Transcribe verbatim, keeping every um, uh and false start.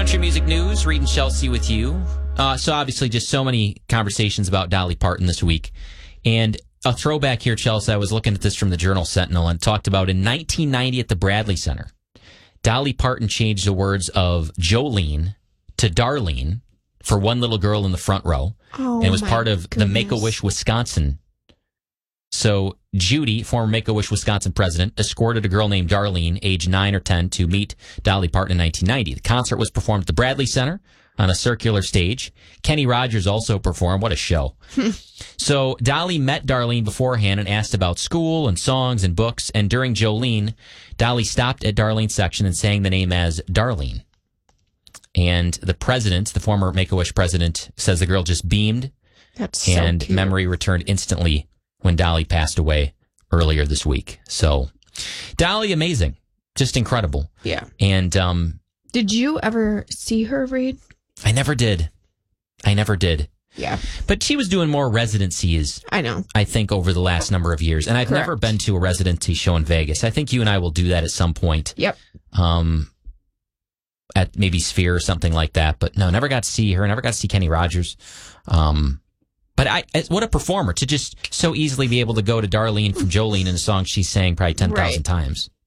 Country music news, Reed and Chelsea with you. Uh, so obviously just so many conversations about Dolly Parton this week. And a throwback here, Chelsea, I was looking at this from the Journal Sentinel and talked about in nineteen ninety at the Bradley Center, Dolly Parton changed the words of Jolene to Darlene for one little girl in the front row. Oh, and it was my part of goodness. the Make-A-Wish Wisconsin. So Judy, former Make-A-Wish Wisconsin president, escorted a girl named Darlene, age nine or ten, to meet Dolly Parton in nineteen ninety. The concert was performed at the Bradley Center on a circular stage. Kenny Rogers also performed. What a show. So Dolly met Darlene beforehand and asked about school and songs and books. And during Jolene, Dolly stopped at Darlene's section and sang the name as Darlene. And the president, the former Make-A-Wish president, says the girl just beamed. That's so and cute. memory returned instantly when Dolly passed away earlier this week. So Dolly, amazing. Just incredible. Yeah. And um, Did you ever see her, Reed? I never did. I never did. Yeah. But she was doing more residencies, I know. I think, over the last number of years. And I've Correct. never been to a residency show in Vegas. I think you and I will do that at some point. Yep. Um, at maybe Sphere or something like that. But no, never got to see her. Never got to see Kenny Rogers. Um, but I, as- what a performer to just so easily be able to go to Darlene from Jolene in a song she sang probably ten thousand Right. times.